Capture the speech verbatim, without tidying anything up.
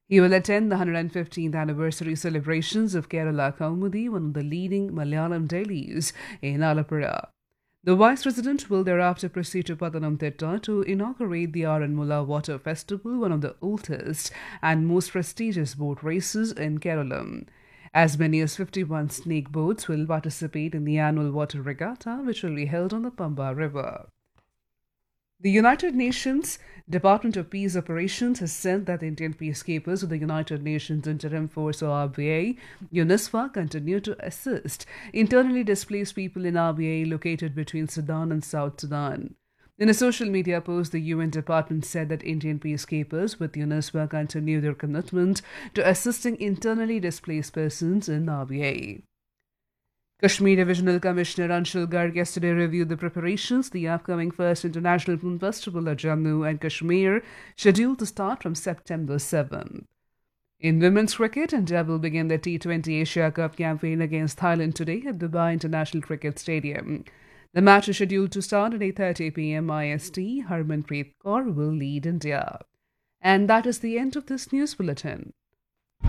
He will attend the one hundred fifteenth anniversary celebrations of Kerala Kaumudi, one of the leading Malayalam dailies in Alappuzha. The Vice President will thereafter proceed to Pathanamthitta to inaugurate the Aranmula Water Festival, one of the oldest and most prestigious boat races in Kerala. As many as fifty-one snake boats will participate in the annual water regatta, which will be held on the Pamba River. The United Nations Department of Peace Operations has said that the Indian peacekeepers of the United Nations Interim Force or R B A, UNISWA, continue to assist internally displaced people in R B A located between Sudan and South Sudan. In a social media post, the U N department said that Indian peacekeepers with UNISWA continue their commitment to assisting internally displaced persons in R B A. Kashmir Divisional Commissioner Anshul Garg yesterday reviewed the preparations for the upcoming first International Film Festival at Jammu and Kashmir, scheduled to start from September seventh. In women's cricket, India will begin the T twenty Asia Cup campaign against Thailand today at Dubai International Cricket Stadium. The match is scheduled to start at eight thirty p m I S T. Harmanpreet Kaur will lead India. And that is the end of this news bulletin.